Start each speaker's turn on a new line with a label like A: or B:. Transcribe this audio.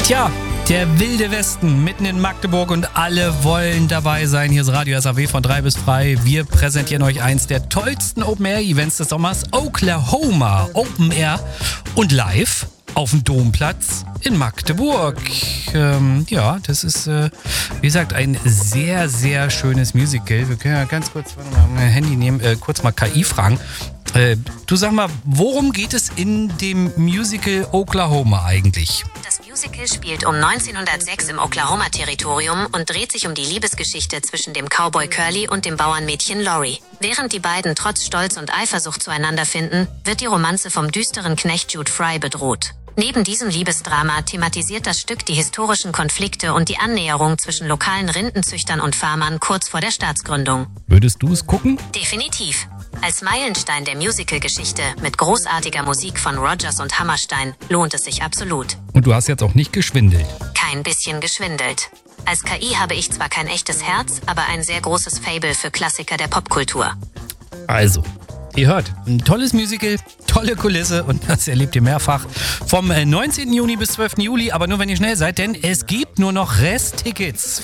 A: Tja, der wilde Westen mitten in Magdeburg und alle wollen dabei sein. Hier ist Radio SAW von 3 bis frei. Wir präsentieren euch eins der tollsten Open-Air-Events des Sommers. Oklahoma Open Air und live auf dem Domplatz in Magdeburg. Ja, das ist, wie gesagt, ein sehr, sehr schönes Musical. Wir können ja ganz kurz mein Handy nehmen, kurz mal KI fragen. Du sag mal, worum geht es in dem Musical Oklahoma eigentlich?
B: Das Musical spielt um 1906 im Oklahoma-Territorium und dreht sich um die Liebesgeschichte zwischen dem Cowboy Curly und dem Bauernmädchen Lori. Während die beiden trotz Stolz und Eifersucht zueinander finden, wird die Romanze vom düsteren Knecht Jude Fry bedroht. Neben diesem Liebesdrama thematisiert das Stück die historischen Konflikte und die Annäherung zwischen lokalen Rindenzüchtern und Farmern kurz vor der Staatsgründung.
A: Würdest du es gucken?
B: Definitiv. Als Meilenstein der Musical-Geschichte mit großartiger Musik von Rodgers und Hammerstein lohnt es sich absolut.
A: Und du hast jetzt auch nicht geschwindelt?
B: Kein bisschen geschwindelt. Als KI habe ich zwar kein echtes Herz, aber ein sehr großes Faible für Klassiker der Popkultur.
A: Also, ihr hört, ein tolles Musical, tolle Kulisse und das erlebt ihr mehrfach. Vom 19. Juni bis 12. Juli, aber nur wenn ihr schnell seid, denn es gibt nur noch Resttickets.